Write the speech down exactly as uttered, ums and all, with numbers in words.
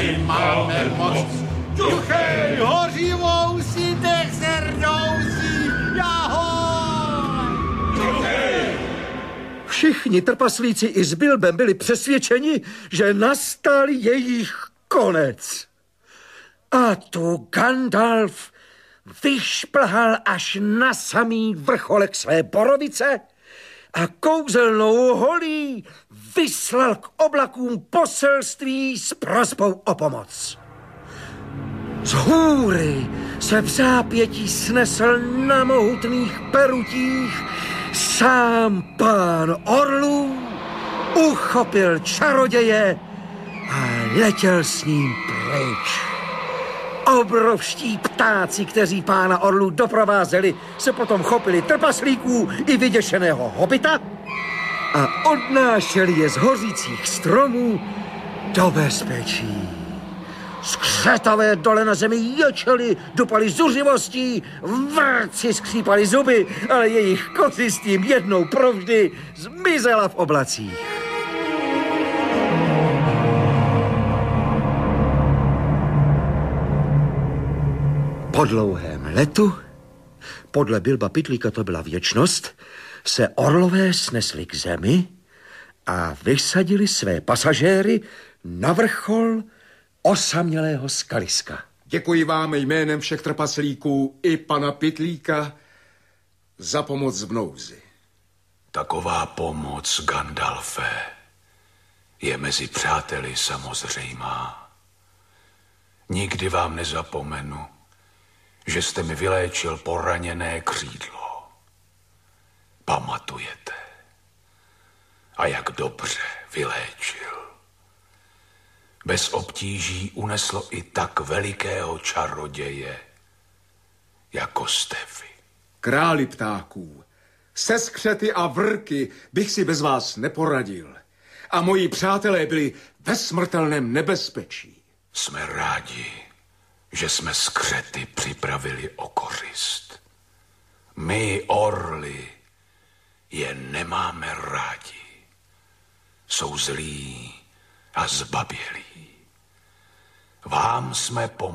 my máme moc. Ťuchej, hořivou si dech se rdousí, jahoj! Ťuchej! Všichni trpaslíci i s Bilbem byli přesvědčeni, že nastal jejich konec. A tu Gandalf vyšplhal až na samý vrcholek své borovice a kouzelnou holí vyslal k oblakům poselství s prosbou o pomoc. Z hůry se v zápětí snesl na mohutných perutích sám pán orlů, uchopil čaroděje a letěl s ním pryč. Obrovští ptáci, kteří pána orlů doprovázeli, se potom chopili trpaslíků i vyděšeného hobita a odnášeli je z hořících stromů do bezpečí. Skřetové dole na zemi ječeli, dupali zuřivostí, vrci skřípali zuby, ale jejich kozy s tím jednou provždy zmizela v oblacích. Po dlouhém letu, podle Bilba Pitlíka to byla věčnost, se orlové snesli k zemi a vysadili své pasažéry na vrchol osamělého skaliska. Děkuji vám jménem všech trpaslíků i pana Pitlíka za pomoc v nouzi. Taková pomoc, Gandalfe, je mezi přáteli samozřejmá. Nikdy vám nezapomenu, že jste mi vyléčil poraněné křídlo. Pamatujete? A jak dobře vyléčil. Bez obtíží uneslo i tak velikého čaroděje, jako jste vy. Králi ptáků, se skřety a vrky bych si bez vás neporadil. A moji přátelé byli ve smrtelném nebezpečí. Jsme rádi, že jsme skřety připravili o kořist. My, orly, je nemáme rádi. Jsou zlí a zbabělí. Vám jsme pomohli.